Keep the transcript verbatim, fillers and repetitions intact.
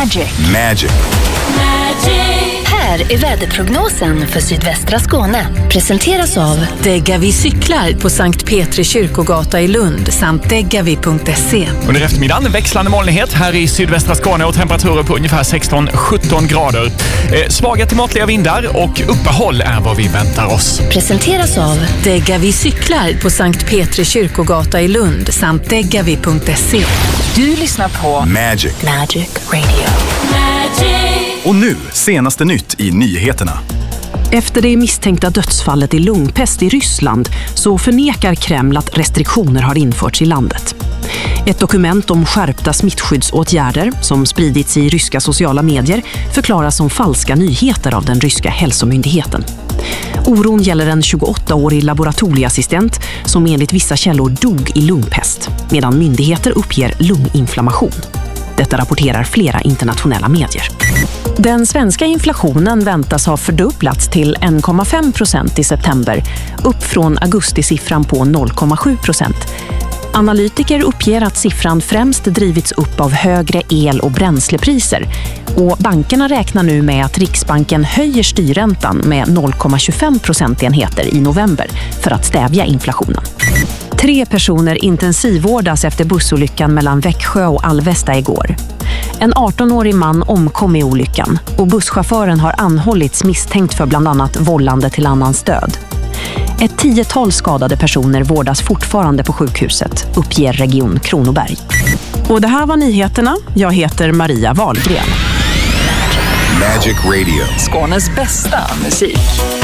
Magic. Magic. Här är väderprognosen för sydvästra Skåne. Presenteras av Degavi cyklar på Sankt Petri kyrkogata i Lund samt degavi punkt se. Under eftermiddagen växlande molnighet här i sydvästra Skåne och temperaturer på ungefär sexton sjutton grader. Eh, svaga till måttliga vindar och uppehåll är vad vi väntar oss. Presenteras av Degavi cyklar på Sankt Petri kyrkogata i Lund samt degavi punkt se. Du lyssnar på Magic. Magic Radio. Och nu, senaste nytt i nyheterna. Efter det misstänkta dödsfallet i lungpest i Ryssland så förnekar Kreml att restriktioner har införts i landet. Ett dokument om skärpta smittskyddsåtgärder som spridits i ryska sociala medier förklaras som falska nyheter av den ryska hälsomyndigheten. Oron gäller en tjugoåttaårig laboratorieassistent som enligt vissa källor dog i lungpest, medan myndigheter uppger lunginflammation. Detta rapporterar flera internationella medier. Den svenska inflationen väntas ha fördubblats till en komma fem procent i september, upp från augustisiffran på noll komma sju procent. Analytiker uppger att siffran främst drivits upp av högre el- och bränslepriser. Och bankerna räknar nu med att Riksbanken höjer styrräntan med noll komma tjugofem procentenheter i november för att stävja inflationen. Tre personer intensivvårdas efter bussolyckan mellan Växjö och Alvesta igår. En artonårig man omkom i olyckan och busschauffören har anhållits misstänkt för bland annat vållande till annans död. Ett tiotal skadade personer vårdas fortfarande på sjukhuset, uppger Region Kronoberg. Och det här var nyheterna. Jag heter Maria Wahlgren. Magic Radio. Skånes bästa musik.